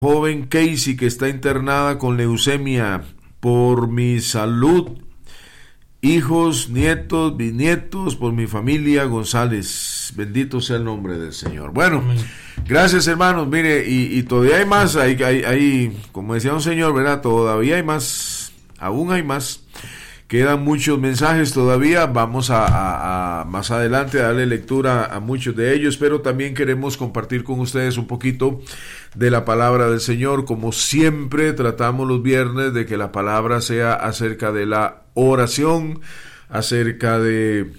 joven Casey, que está internada con leucemia, por mi salud, hijos, nietos, bisnietos, por mi familia González. Bendito sea el nombre del Señor. Bueno, amén. Gracias, hermanos. Mire, y todavía hay más, hay, como decía un señor, ¿verdad? Todavía hay más, aún hay más. Quedan muchos mensajes todavía, vamos a más adelante a darle lectura a muchos de ellos, pero también queremos compartir con ustedes un poquito de la palabra del Señor. Como siempre tratamos los viernes de que la palabra sea acerca de la oración, acerca de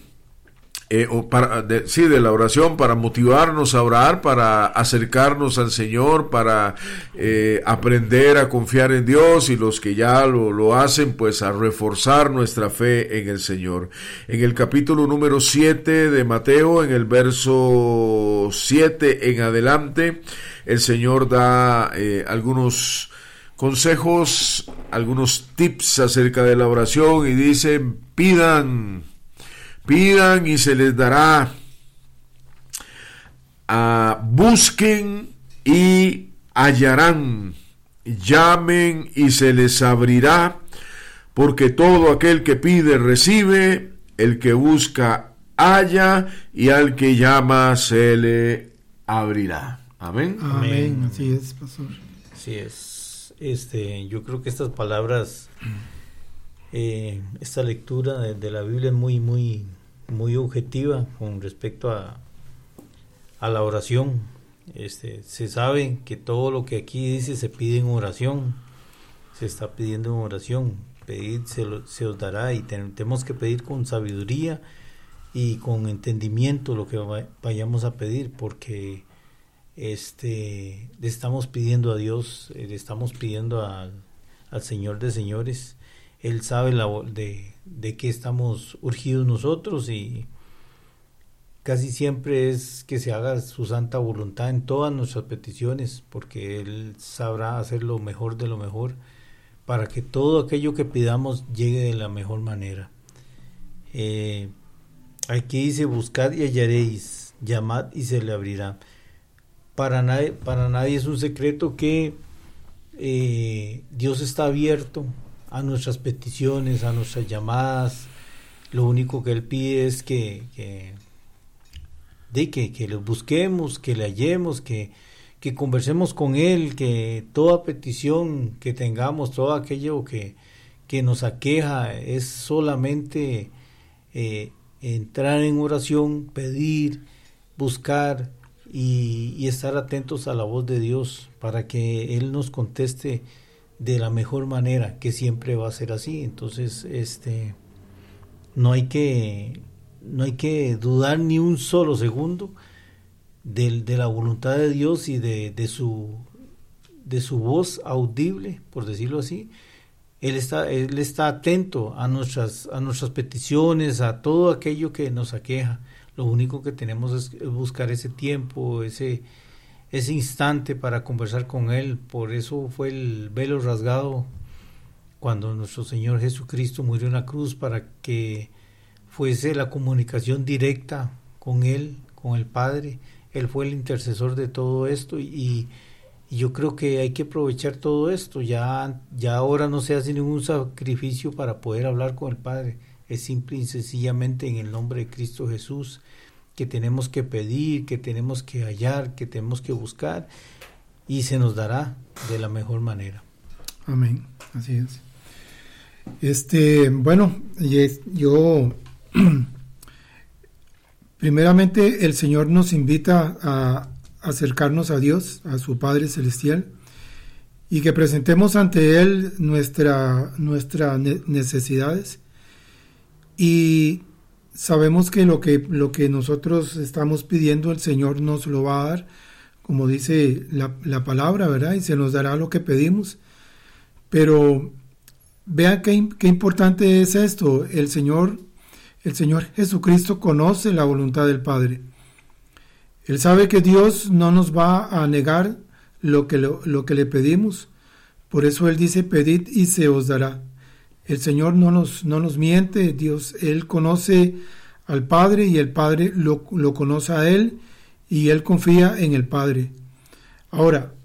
la oración, para motivarnos a orar, para acercarnos al Señor, para aprender a confiar en Dios, y los que ya lo hacen, pues a reforzar nuestra fe en el Señor. En el capítulo número 7 de Mateo, en el verso 7 en adelante, el Señor da algunos consejos, algunos tips acerca de la oración, y dice: pidan y se les dará, busquen y hallarán, llamen y se les abrirá, porque todo aquel que pide recibe, el que busca halla, y al que llama se le abrirá. Amén. Amén. Así es, pastor. Así es. Yo creo que estas palabras, esta lectura de la Biblia es muy objetiva con respecto a la oración. Se sabe que todo lo que aquí dice se pide en oración, se está pidiendo en oración. Pedid, se os dará, y tenemos que pedir con sabiduría y con entendimiento lo que vayamos a pedir, porque le estamos pidiendo a Dios, le estamos pidiendo al Señor de señores. Él sabe de qué estamos urgidos nosotros, y casi siempre es que se haga su santa voluntad en todas nuestras peticiones, porque Él sabrá hacer lo mejor de lo mejor para que todo aquello que pidamos llegue de la mejor manera. Aquí dice: buscad y hallaréis, llamad y se le abrirá. Para nadie es un secreto que Dios está abierto a nuestras peticiones, a nuestras llamadas. Lo único que Él pide es que los busquemos, que le hallemos, que conversemos con Él, que toda petición que tengamos, todo aquello que nos aqueja, es solamente entrar en oración, pedir, buscar y estar atentos a la voz de Dios para que Él nos conteste de la mejor manera, que siempre va a ser así. Entonces, no hay que dudar ni un solo segundo de la voluntad de Dios y de su voz audible, por decirlo así. Él está atento a nuestras peticiones, a todo aquello que nos aqueja. Lo único que tenemos es buscar ese tiempo, ese instante para conversar con Él. Por eso fue el velo rasgado cuando nuestro Señor Jesucristo murió en la cruz, para que fuese la comunicación directa con Él, con el Padre. Él fue el intercesor de todo esto, y yo creo que hay que aprovechar todo esto. Ya ahora no se hace ningún sacrificio para poder hablar con el Padre. Es simple y sencillamente en el nombre de Cristo Jesús que tenemos que pedir, que tenemos que hallar, que tenemos que buscar, y se nos dará de la mejor manera. Amén, así es. Bueno, yo primeramente el Señor nos invita a acercarnos a Dios, a su Padre Celestial, y que presentemos ante Él nuestras necesidades, y sabemos que lo que nosotros estamos pidiendo, el Señor nos lo va a dar, como dice la palabra, ¿verdad? Y se nos dará lo que pedimos. Pero vean qué importante es esto. El Señor Jesucristo conoce la voluntad del Padre. Él sabe que Dios no nos va a negar lo que le pedimos. Por eso Él dice: pedid y se os dará. El Señor no nos miente. Dios, Él conoce al Padre, y el Padre lo conoce a Él, y Él confía en el Padre. Ahora,